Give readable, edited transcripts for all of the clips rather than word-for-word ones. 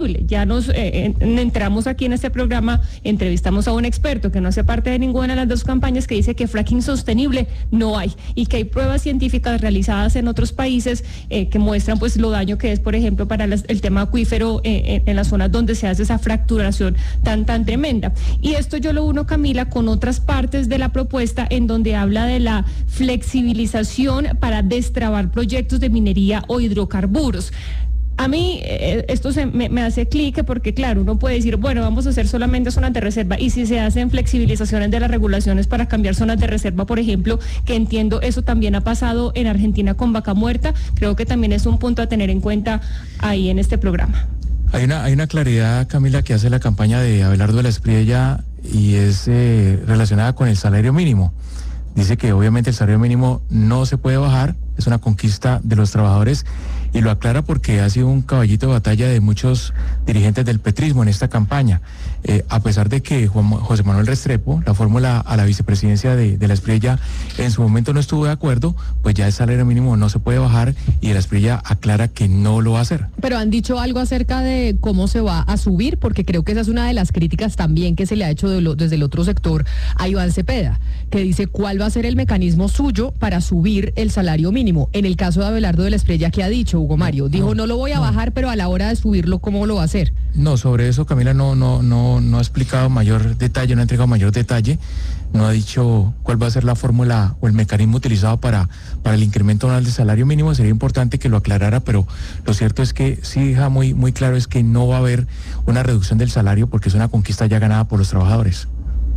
sostenible. Ya nos entramos aquí en este programa, entrevistamos a un experto que no hace parte de ninguna de las dos campañas que dice que fracking sostenible no hay y que hay pruebas científicas realizadas en otros países que muestran pues lo daño que es, por ejemplo, para el tema acuífero en las zonas donde se hace esa fracturación tan tremenda. Y esto yo lo uno, Camila, con otras partes de la propuesta en donde habla de la flexibilización para destrabar proyectos de minería o hidrocarburos. A mí esto me hace clic porque, claro, uno puede decir, bueno, vamos a hacer solamente zonas de reserva, y si se hacen flexibilizaciones de las regulaciones para cambiar zonas de reserva, por ejemplo, que entiendo eso también ha pasado en Argentina con Vaca Muerta, creo que también es un punto a tener en cuenta ahí en este programa. Hay una claridad, Camila, que hace la campaña de Abelardo de la Espriella y es relacionada con el salario mínimo. Dice que obviamente el salario mínimo no se puede bajar, es una conquista de los trabajadores, y lo aclara porque ha sido un caballito de batalla de muchos dirigentes del petrismo en esta campaña. A pesar de que José Manuel Restrepo, la fórmula a la vicepresidencia de la Espriella, en su momento no estuvo de acuerdo, pues ya el salario mínimo no se puede bajar y la Espriella aclara que no lo va a hacer. Pero han dicho algo acerca de cómo se va a subir, porque creo que esa es una de las críticas también que se le ha hecho desde el otro sector a Iván Cepeda, que dice cuál va a ser el mecanismo suyo para subir el salario mínimo. En el caso de Abelardo de la Espriella, ¿qué ha dicho Hugo Mario? Dijo, no lo voy a bajar, pero a la hora de subirlo, ¿cómo lo va a hacer? No, sobre eso Camila no ha explicado mayor detalle, no ha entregado mayor detalle, no ha dicho cuál va a ser la fórmula o el mecanismo utilizado para el incremento anual del salario mínimo. Sería importante que lo aclarara, pero lo cierto es que sí deja muy claro es que no va a haber una reducción del salario porque es una conquista ya ganada por los trabajadores.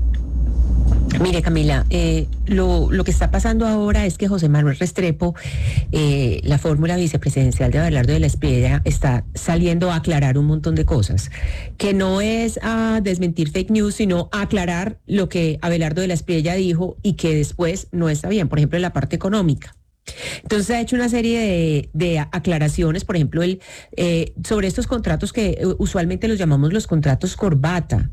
Mire, Camila, lo que está pasando ahora es que José Manuel Restrepo, la fórmula vicepresidencial de Abelardo de la Espriella, está saliendo a aclarar un montón de cosas, que no es a desmentir fake news, sino a aclarar lo que Abelardo de la Espriella dijo y que después no está bien, por ejemplo, en la parte económica. Entonces ha hecho una serie de aclaraciones, por ejemplo, sobre estos contratos que usualmente los llamamos los contratos corbata.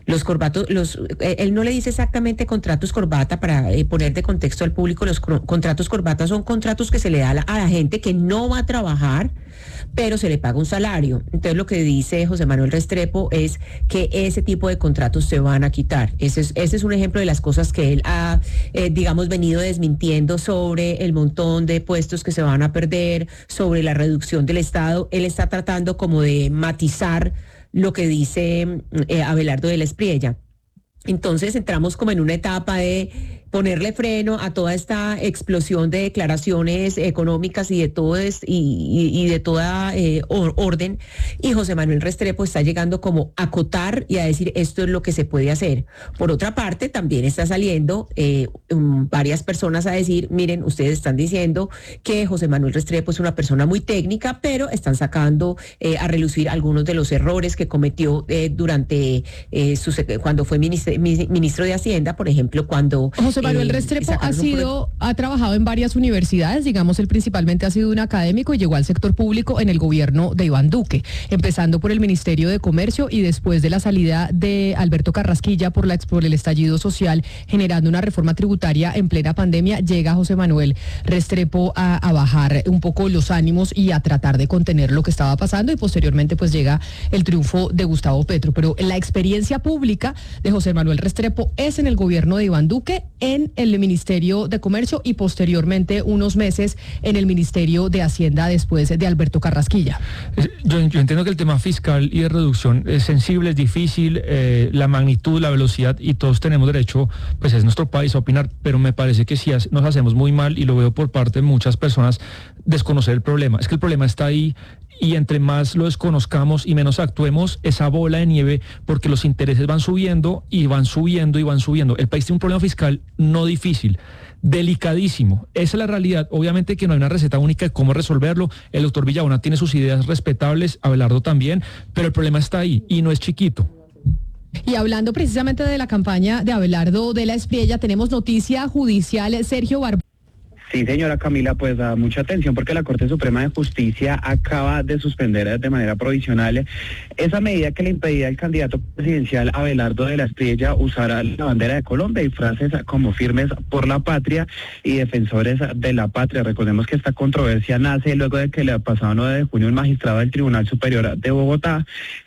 Él no le dice exactamente contratos corbata para poner de contexto al público. Los contratos corbata son contratos que se le da a la gente que no va a trabajar, pero se le paga un salario. Entonces lo que dice José Manuel Restrepo es que ese tipo de contratos se van a quitar. Ese es un ejemplo de las cosas que él ha, venido desmintiendo sobre el montón de puestos que se van a perder, sobre la reducción del Estado. Él está tratando como de matizar lo que dice Abelardo de la Espriella. Entonces entramos como en una etapa de ponerle freno a toda esta explosión de declaraciones económicas y de todo y de toda orden, y José Manuel Restrepo está llegando como a acotar y a decir esto es lo que se puede hacer. Por otra parte, también está saliendo varias personas a decir, miren, ustedes están diciendo que José Manuel Restrepo es una persona muy técnica, pero están sacando a relucir algunos de los errores que cometió durante cuando fue ministro de Hacienda, por ejemplo, cuando José Manuel Restrepo ha trabajado en varias universidades, digamos, él principalmente ha sido un académico y llegó al sector público en el gobierno de Iván Duque, empezando por el Ministerio de Comercio y después de la salida de Alberto Carrasquilla por el estallido social, generando una reforma tributaria en plena pandemia, llega José Manuel Restrepo a bajar un poco los ánimos y a tratar de contener lo que estaba pasando, y posteriormente pues llega el triunfo de Gustavo Petro. Pero la experiencia pública de José Manuel Restrepo es en el gobierno de Iván Duque, en el Ministerio de Comercio y posteriormente unos meses en el Ministerio de Hacienda después de Alberto Carrasquilla. Yo entiendo que el tema fiscal y de reducción es sensible, es difícil, la magnitud, la velocidad, y todos tenemos derecho, pues es nuestro país, a opinar, pero me parece que sí nos hacemos muy mal, y lo veo por parte de muchas personas, desconocer el problema. Es que el problema está ahí, y entre más lo desconozcamos y menos actuemos, esa bola de nieve, porque los intereses van subiendo y van subiendo y van subiendo. El país tiene un problema fiscal no difícil, delicadísimo. Esa es la realidad. Obviamente que no hay una receta única de cómo resolverlo. El doctor Villabona tiene sus ideas respetables, Abelardo también, pero el problema está ahí y no es chiquito. Y hablando precisamente de la campaña de Abelardo de la Espriella, tenemos noticia judicial. Sergio Barbosa. Sí, señora Camila, pues da mucha atención porque la Corte Suprema de Justicia acaba de suspender de manera provisional esa medida que le impedía al candidato presidencial Abelardo de la Espriella usar la bandera de Colombia y frases como firmes por la patria y defensores de la patria. Recordemos que esta controversia nace luego de que el pasado 9 de junio un magistrado del Tribunal Superior de Bogotá